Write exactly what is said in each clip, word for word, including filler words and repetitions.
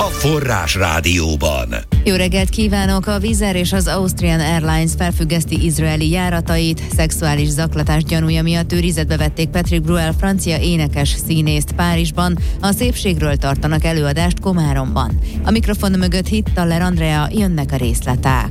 a Forrás Rádióban. Jó reggelt kívánok! A Wizz Air és az Austrian Airlines felfüggeszti izraeli járatait. Szexuális zaklatás gyanúja miatt őrizetbe vették Patrick Bruel francia énekes színészt Párizsban. A szépségről tartanak előadást Komáromban. A mikrofon mögött Hittaler Andrea, jönnek a részletek.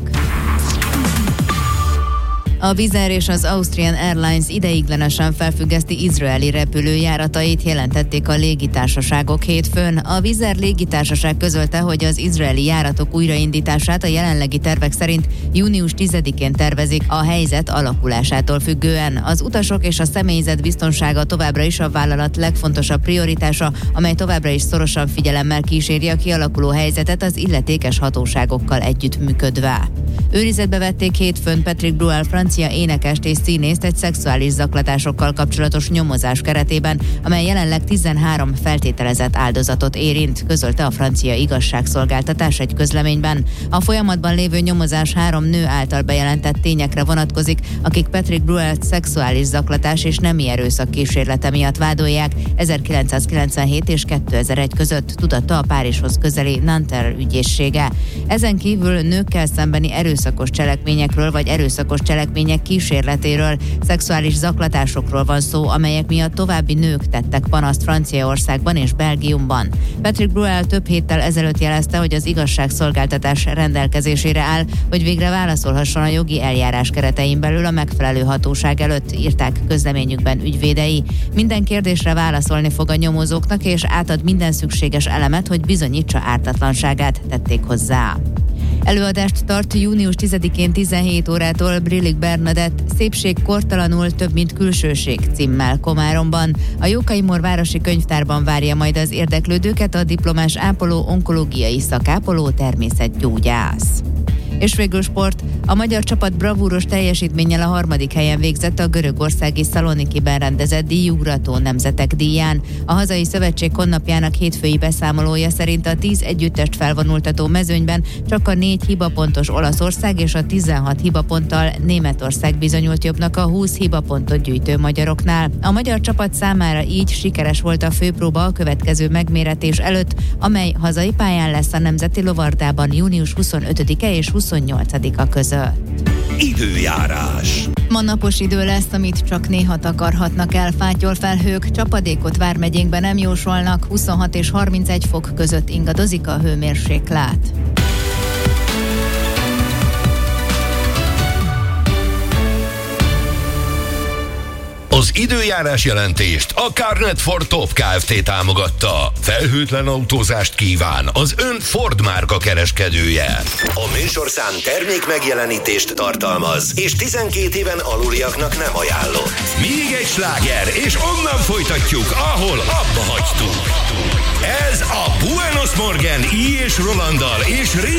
A Wizz Air és az Austrian Airlines ideiglenesen felfüggeszti izraeli repülőjáratait, jelentették a légitársaságok hétfőn. A Wizz Air légitársaság közölte, hogy az izraeli járatok újraindítását a jelenlegi tervek szerint június tizedikén tervezik, a helyzet alakulásától függően. Az utasok és a személyzet biztonsága továbbra is a vállalat legfontosabb prioritása, amely továbbra is szorosan figyelemmel kíséri a kialakuló helyzetet az illetékes hatóságokkal együttműködve. Őrizetbe vették hétfőn Patrick Bruel francia énekest és színészt egy szexuális zaklatásokkal kapcsolatos nyomozás keretében, amely jelenleg tizenhárom feltételezett áldozatot érint, közölte a francia igazságszolgáltatás egy közleményben. A folyamatban lévő nyomozás három nő által bejelentett tényekre vonatkozik, akik Patrick Bruelt szexuális zaklatás és nemi erőszak kísérlete miatt vádolják ezerkilencszázkilencvenhét és kétezer-egy között, tudatta a Párizshoz közeli Nanterre ügyészsége. Ezen kívül nőkkel szembeni erőszakos cselekményekről vagy erőszakos cselekmények kísérletéről, szexuális zaklatásokról van szó, amelyek miatt további nők tettek panaszt Franciaországban és Belgiumban. Patrick Bruel több héttel ezelőtt jelezte, hogy az igazságszolgáltatás rendelkezésére áll, hogy végre válaszolhasson a jogi eljárás keretein belül a megfelelő hatóság előtt, írták közleményükben ügyvédei. Minden kérdésre válaszolni fog a nyomozóknak, és átad minden szükséges elemet, hogy bizonyítsa ártatlanságát, tették hozzá. Előadást tart június tizedikén tizenhét órától Brillig Bernadett Szépség kortalanul, több mint külsőség címmel Komáromban. A Jókai-Mór városi könyvtárban várja majd az érdeklődőket a diplomás ápoló, onkológiai szakápoló, természetgyógyász. És végül sport. A magyar csapat bravúros teljesítménnyel a harmadik helyen végzett a görögországi Szalonikiben rendezett díjugrató nemzetek díján. A hazai szövetség honlapjának hétfői beszámolója szerint a tíz együttest felvonultató mezőnyben csak a négy hibapontos Olaszország és a tizenhat hibaponttal Németország bizonyult jobbnak a húsz hibapontot gyűjtő magyaroknál. A magyar csapat számára így sikeres volt a főpróba a következő megméretés előtt, amely hazai pályán lesz a Nemzeti Lovardában június huszonötödike és huszonnyolcadika között. Időjárás. Ma napos idő lesz, amit csak néha takarhatnak el fátyolfelhők, csapadékot vármegyénkben nem jósolnak, huszonhat és harmincegy fok között ingadozik a hőmérséklet. Az időjárás jelentést a Carnet Ford Top Kft. Támogatta. Felhőtlen autózást kíván az ön Ford márka kereskedője. A műsorszám termék megjelenítést tartalmaz, és tizenkét éven aluliaknak nem ajánlott. Még egy sláger, és onnan folytatjuk, ahol abba hagytuk. Ez a Buenos Morgen I. és Rolanddal és